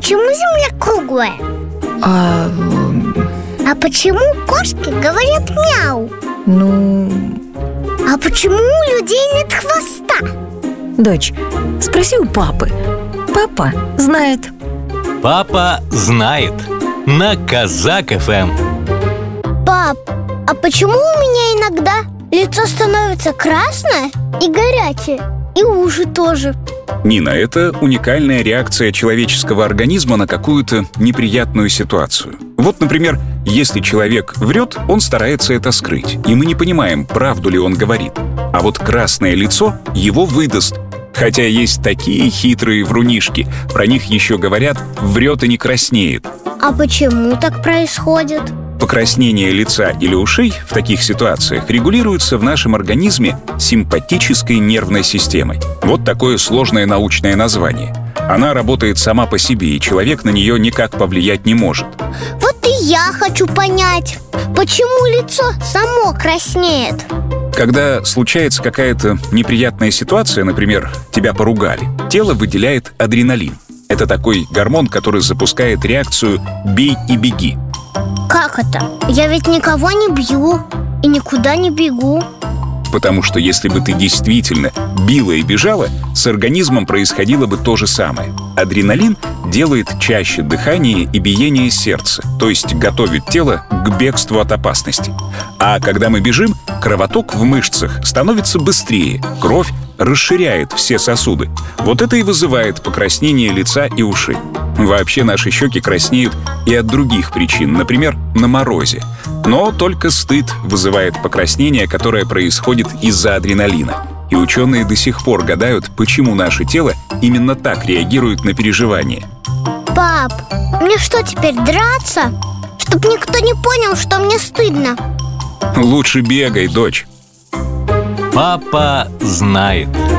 почему Земля круглая? А почему кошки говорят мяу? А почему у людей нет хвоста? Дочь, спроси у папы. Папа знает. Папа знает. На Казак ФМ. Пап, а почему у меня иногда лицо становится красное и горячее, и уши тоже? Нина, это уникальная реакция человеческого организма на какую-то неприятную ситуацию. Вот, например, если человек врет, он старается это скрыть, и мы не понимаем, правду ли он говорит. А вот красное лицо его выдаст. Хотя есть такие хитрые врунишки, про них еще говорят «врет и не краснеет». А почему так происходит? Покраснение лица или ушей в таких ситуациях регулируется в нашем организме симпатической нервной системой. Вот такое сложное научное название. Она работает сама по себе, и человек на нее никак повлиять не может. Вот и я хочу понять, почему лицо само краснеет. Когда случается какая-то неприятная ситуация, например, тебя поругали, тело выделяет адреналин. Это такой гормон, который запускает реакцию «бей и беги». Как это? Я ведь никого не бью и никуда не бегу. Потому что если бы ты действительно била и бежала, с организмом происходило бы то же самое. Адреналин делает чаще дыхание и биение сердца, то есть готовит тело к бегству от опасности. А когда мы бежим, кровоток в мышцах становится быстрее, кровь расширяет все сосуды. Вот это и вызывает покраснение лица и ушей. Вообще наши щеки краснеют и от других причин, например, на морозе. Но только стыд вызывает покраснение, которое происходит из-за адреналина. И ученые до сих пор гадают, почему наше тело именно так реагирует на переживания. Пап, мне что, теперь драться? Чтоб никто не понял, что мне стыдно. Лучше бегай, дочь. Папа знает.